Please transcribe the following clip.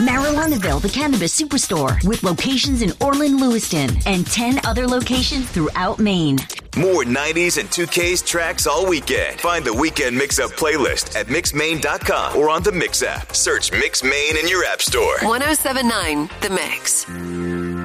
Marijuanaville, the Cannabis Superstore, with locations in Orland, Lewiston, and 10 other locations throughout Maine. More 90s and 2Ks tracks all weekend. Find the Weekend Mix-Up playlist at mixmaine.com or on the Mix app. Search Mix Maine in your app store. 107.9 The Mix.